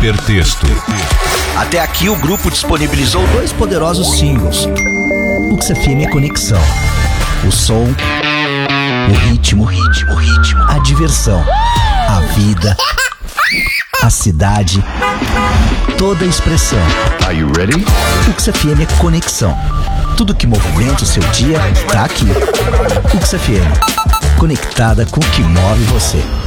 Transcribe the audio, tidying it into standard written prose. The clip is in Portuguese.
Hipertexto. Até aqui o grupo disponibilizou 2 poderosos singles. UX FM Conexão. O som, o ritmo, a diversão, a vida, a cidade, toda a expressão. Are you ready? UX FM Conexão. Tudo que movimenta o seu dia tá aqui. UX FM, conectada com o que move você.